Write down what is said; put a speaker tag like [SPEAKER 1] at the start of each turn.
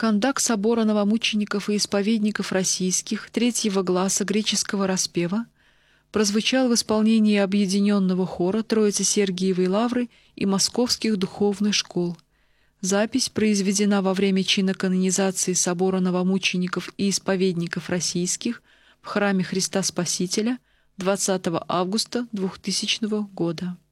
[SPEAKER 1] Кандак собора новомучеников и исповедников российских третьего гласа греческого распева прозвучал в исполнении объединенного хора Троицы Сергиевой Лавры и Московских духовных школ. Запись произведена во время чина канонизации собора новомучеников и исповедников российских в храме Христа Спасителя 20 августа 2000 года.